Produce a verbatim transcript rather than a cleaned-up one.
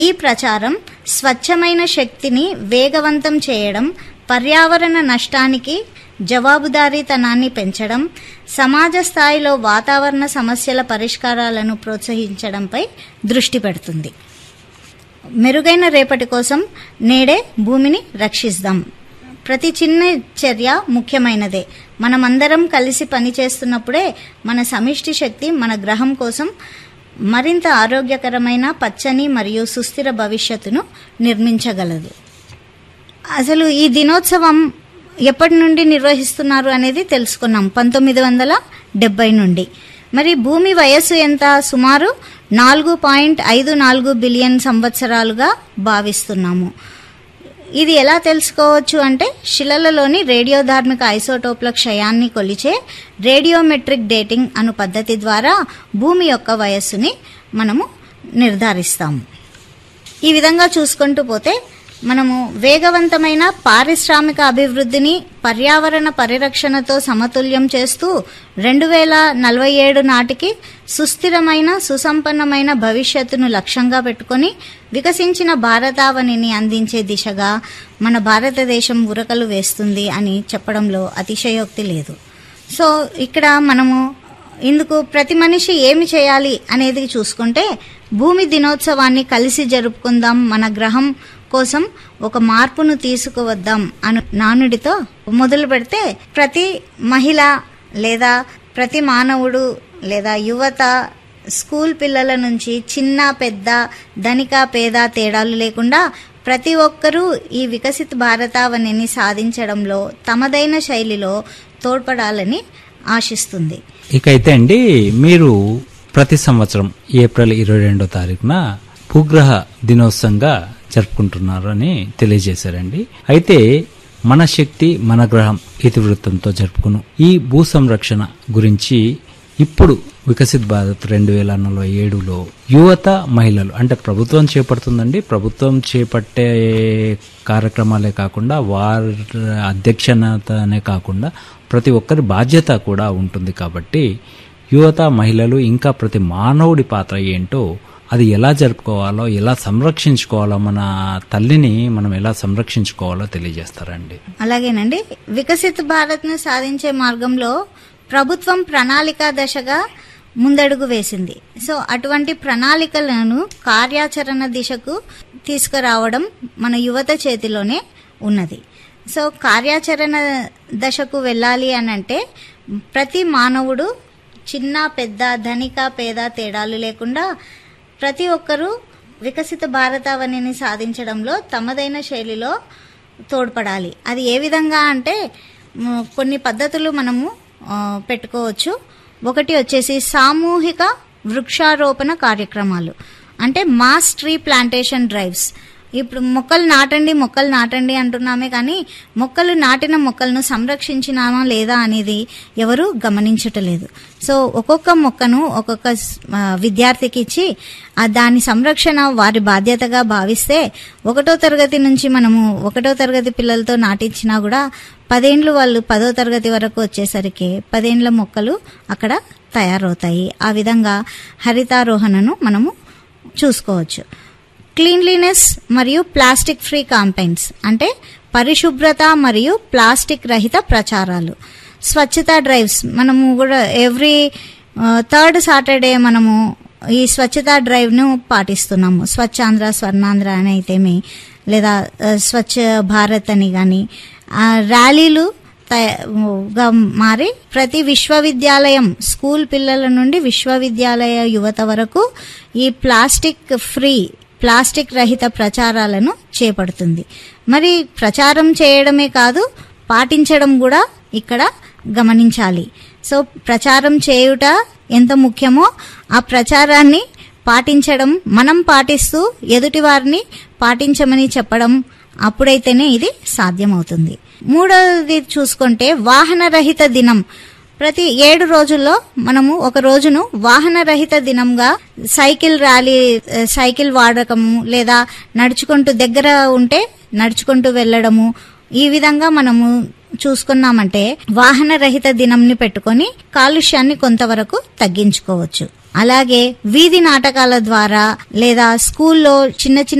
ఈ ప్రచారం స్వచ్ఛమైన శక్తిని వేగవంతం చేయడం, పర్యావరణ నష్టానికి జవాబుదారీతనాన్ని పెంచడం, సమాజ స్థాయిలో వాతావరణ సమస్యల పరిష్కారాలను ప్రోత్సహించడంపై దృష్టి పెడుతుంది. మెరుగైన రేపటి కోసం నేడే భూమిని రక్షిద్దాం. ప్రతి చిన్న చర్య ముఖ్యమైనదే. మనమందరం కలిసి పనిచేస్తున్నప్పుడే మన సమిష్టి శక్తి మన గ్రహం కోసం మరింత ఆరోగ్యకరమైన, పచ్చని మరియు సుస్థిర భవిష్యత్తును నిర్మించగలదు. అసలు ఈ దినోత్సవం ఎప్పటి నుండి నిర్వహిస్తున్నారు అనేది తెలుసుకున్నాం. పంతొమ్మిది వందల డెబ్బై నుండి. మరి భూమి వయస్సు ఎంత? సుమారు నాలుగు పాయింట్ ఐదు నాలుగు బిలియన్ సంవత్సరాలుగా భావిస్తున్నాము. ఇది ఎలా తెలుసుకోవచ్చు అంటే, శిలలలోని రేడియోధార్మిక ఐసోటోప్ల క్షయాన్ని కొలిచే రేడియోమెట్రిక్ డేటింగ్ అను పద్ధతి ద్వారా భూమి యొక్క వయస్సుని మనము నిర్ధారిస్తాము. ఈ విధంగా చూసుకుంటూ పోతే మనము వేగవంతమైన పారిశ్రామిక అభివృద్ధిని పర్యావరణ పరిరక్షణతో సమతుల్యం చేస్తూ రెండు వేల నలభై ఏడు నాటికి సుస్థిరమైన, సుసంపన్నమైన భవిష్యత్తును లక్ష్యంగా పెట్టుకొని వికసించిన భారతావనిని అందించే దిశగా మన భారతదేశం ఉరకలు వేస్తుంది అని చెప్పడంలో అతిశయోక్తి లేదు. సో ఇక్కడ మనము ఇందుకు ప్రతి మనిషి ఏమి చేయాలి అనేది చూసుకుంటే, భూమి దినోత్సవాన్ని కలిసి జరుపుకుందాం, మన గ్రహం కోసం ఒక మార్పును తీసుకువద్దాం అను నానుడితో మొదలు పెడితే ప్రతి మహిళ లేదా ప్రతి మానవుడు లేదా యువత, స్కూల్ పిల్లల నుంచి చిన్న పెద్ద, ధనిక పేద తేడాలు లేకుండా ప్రతి ఒక్కరూ ఈ వికసిత భారతావనిని సాధించడంలో తమదైన శైలిలో తోడ్పడాలని ఆశిస్తుంది. ఇకైతే అండి, మీరు ప్రతి సంవత్సరం ఏప్రిల్ ఇరవై రెండో తారీఖున భూగ్రహ దినోత్సవంగా జరుపుకుంటున్నారని తెలియజేశారండి. అయితే మన శక్తి మన గ్రహం ఇతివృత్తంతో జరుపుకును ఈ భూ సంరక్షణ గురించి ఇప్పుడు వికసిత్ భారత్ రెండు వేల నలభై ఏడులో యువత, మహిళలు అంటే ప్రభుత్వం చేపడుతుందండి. ప్రభుత్వం చేపట్టే కార్యక్రమాలే కాకుండా వారి అధ్యక్షతనే కాకుండా ప్రతి ఒక్కరి బాధ్యత కూడా ఉంటుంది. కాబట్టి యువత, మహిళలు ఇంకా ప్రతి మానవుడి పాత్ర ఏంటో, అది ఎలా జరుపుకోవాలో, ఎలా సంరక్షించుకోవాలో, మన తల్లిని మనం ఎలా సంరక్షించుకోవాలో తెలియజేస్తారండి. అలాగేనండి. వికసిత భారత్ ను సాధించే మార్గంలో ప్రభుత్వం ప్రణాళిక దశగా ముందడుగు వేసింది. సో అటువంటి ప్రణాళికలను కార్యాచరణ దిశకు తీసుకురావడం మన యువత చేతిలోనే ఉన్నది. సో కార్యాచరణ దశకు వెళ్ళాలి అని అంటే ప్రతి మానవుడు చిన్న పెద్ద, ధనిక పేద తేడాలు లేకుండా ప్రతి ఒక్కరూ వికసిత భారతావనిని సాధించడంలో తమదైన శైలిలో తోడ్పడాలి. అది ఏ విధంగా అంటే కొన్ని పద్ధతులు మనము పెట్టుకోవచ్చు. ఒకటి వచ్చేసి సామూహిక వృక్షారోపణ కార్యక్రమాలు, అంటే మాస్ ట్రీ ప్లాంటేషన్ డ్రైవ్స్. ఇప్పుడు మొక్కలు నాటండి మొక్కలు నాటండి అంటున్నామే కానీ మొక్కలు నాటిన మొక్కలను సంరక్షించినామా లేదా అనేది ఎవరు గమనించటలేదు. సో ఒక్కొక్క మొక్కను ఒక్కొక్క విద్యార్థికి ఇచ్చి దాని సంరక్షణ వారి బాధ్యతగా భావిస్తే ఒకటో తరగతి నుంచి మనము ఒకటో తరగతి పిల్లలతో నాటించినా కూడా పదేండ్లు వాళ్ళు పదో తరగతి వరకు వచ్చేసరికి పదేండ్ల మొక్కలు అక్కడ తయారవుతాయి. ఆ విధంగా హరితారోహణను మనము చూసుకోవచ్చు. క్లీన్లీనెస్ మరియు ప్లాస్టిక్ ఫ్రీ క్యాంపెయిన్స్, అంటే పరిశుభ్రత మరియు ప్లాస్టిక్ రహిత ప్రచారాలు. స్వచ్ఛతా డ్రైవ్స్ మనము కూడా ఎవ్రీ థర్డ్ సాటర్డే మనము ఈ స్వచ్ఛతా డ్రైవ్ ను పాటిస్తున్నాము. స్వచ్ఛాంధ్ర, స్వర్ణాంధ్ర అని అయితేమి, లేదా స్వచ్ఛ భారత్ అని కానీ ర్యాలీలు గా మారి ప్రతి విశ్వవిద్యాలయం, స్కూల్ పిల్లల నుండి విశ్వవిద్యాలయ యువత వరకు ఈ ప్లాస్టిక్ ఫ్రీ, ప్లాస్టిక్ రహిత ప్రచారాలను చేపడుతుంది. మరి ప్రచారం చేయడమే కాదు, పాటించడం కూడా ఇక్కడ గమనించాలి. సో ప్రచారం చేయుట ఎంత ముఖ్యమో ఆ ప్రచారాన్ని పాటించడం, మనం పాటిస్తూ ఎదుటి వారిని పాటించమని చెప్పడం, అప్పుడైతేనే ఇది సాధ్యమవుతుంది. మూడవది చూసుకుంటే వాహన రహిత దినం. ప్రతి ఏడు రోజుల్లో మనము ఒక రోజును వాహన రహిత దినంగా సైకిల్ ర్యాలీ, సైకిల్ వాడకము, లేదా నడుచుకుంటూ దగ్గర ఉంటే నడుచుకుంటూ వెళ్లడము, ఈ విధంగా మనము చూసుకున్నామంటే వాహన రహిత దినంని పెట్టుకొని కాలుష్యాన్ని కొంతవరకు తగ్గించుకోవచ్చు. అలాగే వీధి నాటకాల ద్వారా లేదా స్కూల్లో చిన్న చిన్న